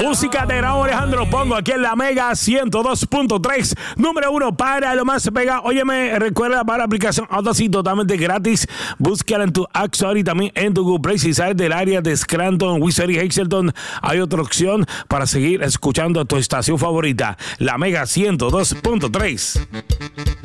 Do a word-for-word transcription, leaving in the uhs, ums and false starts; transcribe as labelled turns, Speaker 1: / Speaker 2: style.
Speaker 1: Música de Raúl Alejandro Pongo aquí en la Mega ciento dos punto tres, número uno para lo más pega. Óyeme, recuerda para la aplicación Audacity totalmente gratis. Búscala en tu App Store y también en tu Google Play. Si sabes del área de Scranton, Worcester y Hazleton, hay otra opción para seguir escuchando tu estación favorita, la Mega ciento dos punto tres.